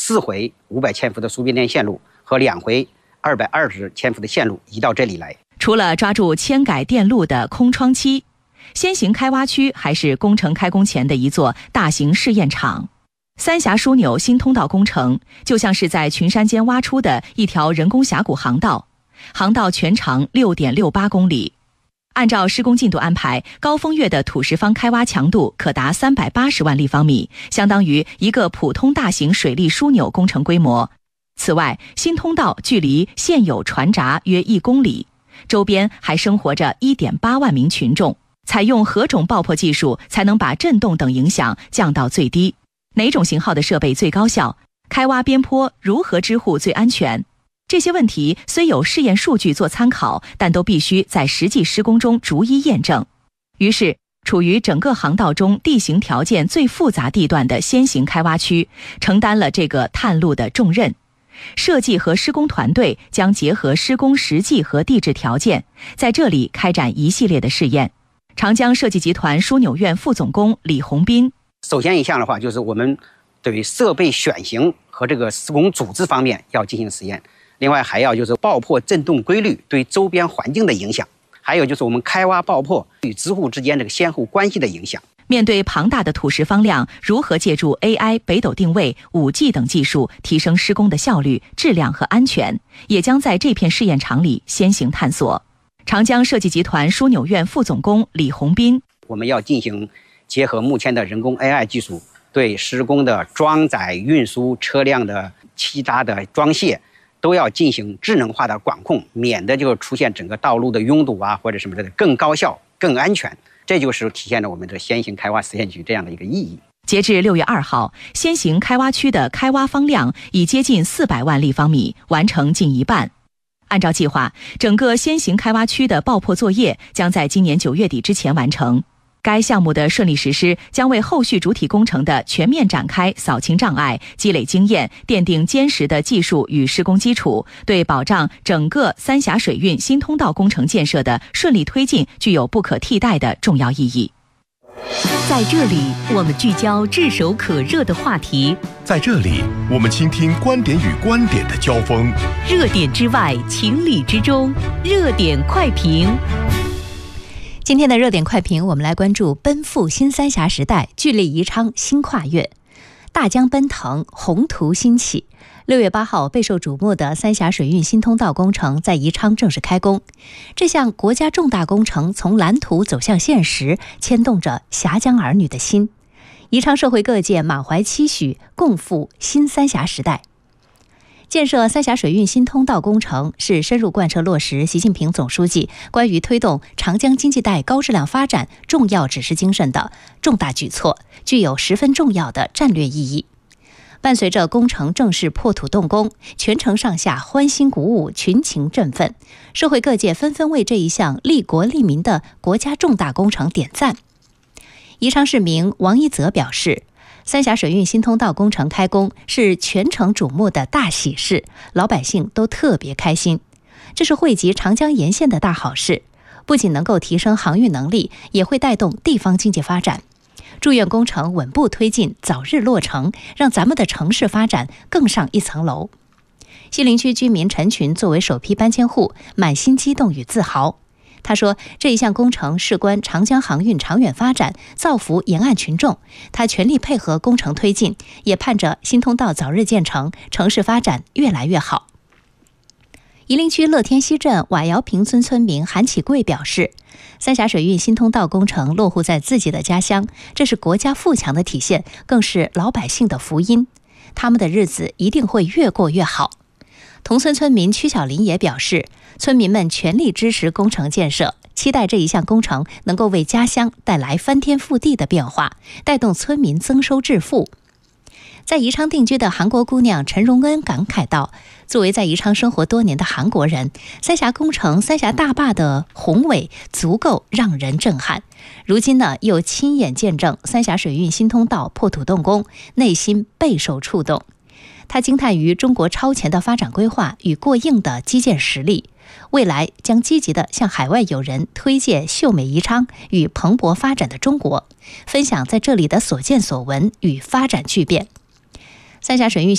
4回500千伏的输变电线路和2回220千伏的线路移到这里来。 除了抓住迁改电路的空窗期，先行开挖区还是工程开工前的一座大型试验场。三峡枢纽新通道工程就像是在群山间挖出的一条人工峡谷航道，航道全长6.68公里。按照施工进度安排，高峰月的土石方开挖强度可达380万立方米，相当于一个普通大型水利枢纽工程规模。此外，新通道距离现有船闸约1公里，周边还生活着1.8万名群众。采用何种爆破技术才能把震动等影响降到最低？哪种型号的设备最高效？开挖边坡如何支护最安全？这些问题虽有试验数据做参考，但都必须在实际施工中逐一验证。于是，处于整个航道中地形条件最复杂地段的先行开挖区，承担了这个探路的重任。设计和施工团队将结合施工实际和地质条件，在这里开展一系列的试验。长江设计集团枢纽院副总工李洪斌： 首先一项的话，就是我们对设备选型和这个施工组织方面要进行实验。另外还要就是爆破振动规律对周边环境的影响，还有就是我们开挖爆破与支护之间这个先后关系的影响。 面对庞大的土石方量，如何借助 AI、北斗定位、5G 等技术提升施工的效率、质量和安全，也将在这片试验场里先行探索。长江设计集团枢纽院副总工李洪斌： 我们要进行结合目前的人工 AI 技术，对施工的装载、运输、车辆的其他的装卸都要进行智能化的管控，免得就出现整个道路的拥堵啊，或者什么的，更高效、更安全。这就是体现了我们的先行开挖实验区这样的一个意义。 截至6月2号，先行开挖区的开挖方量已接近400万立方米，完成近一半。按照计划，整个先行开挖区的爆破作业将在今年9月底之前完成。该项目的顺利实施，将为后续主体工程的全面展开扫清障碍、积累经验、奠定坚实的技术与施工基础，对保障整个三峡水运新通道工程建设的顺利推进具有不可替代的重要意义。 在这里，我们聚焦炙手可热的话题； 在这里，我们倾听观点与观点的交锋。 热点之外，情理之中，热点快评。今天的热点快评，我们来关注奔赴新三峡时代，聚力宜昌新跨越，大江奔腾，宏图新起。6月8号，备受瞩目的三峡水运新通道工程在宜昌正式开工。这项国家重大工程从蓝图走向现实，牵动着峡江儿女的心。宜昌社会各界满怀期许，共赴新三峡时代。建设三峡水运新通道工程是深入贯彻落实习近平总书记关于推动长江经济带高质量发展重要指示精神的重大举措，具有十分重要的战略意义。伴随着工程正式破土动工，全城上下欢欣鼓舞，群情振奋，社会各界纷纷为这一项利国利民的国家重大工程点赞。宜昌市民王一泽表示，三峡水运新通道工程开工是全城瞩目的大喜事，老百姓都特别开心。这是惠及长江沿线的大好事，不仅能够提升航运能力，也会带动地方经济发展。祝愿工程稳步推进，早日落成，让咱们的城市发展更上一层楼。西陵区居民陈群作为首批搬迁户，满心激动与自豪。他说，这一项工程事关长江航运长远发展，造福沿岸群众，他全力配合工程推进，也盼着新通道早日建成，城市发展越来越好。夷陵区乐天西镇瓦窑坪村村民韩启贵表示，三峡水运新通道工程落户在自己的家乡，这是国家富强的体现，更是老百姓的福音，他们的日子一定会越过越好。同村村民曲小林也表示，村民们全力支持工程建设，期待这一项工程能够为家乡带来翻天覆地的变化，带动村民增收致富。在宜昌定居的韩国姑娘陈荣恩感慨道，作为在宜昌生活多年的韩国人，三峡工程三峡大坝的宏伟足够让人震撼，如今呢又亲眼见证三峡水运新通道破土动工，内心备受触动。他惊叹于中国超前的发展规划与过硬的基建实力，未来将积极地向海外友人推介秀美宜昌与蓬勃发展的中国，分享在这里的所见所闻与发展巨变。三峡水运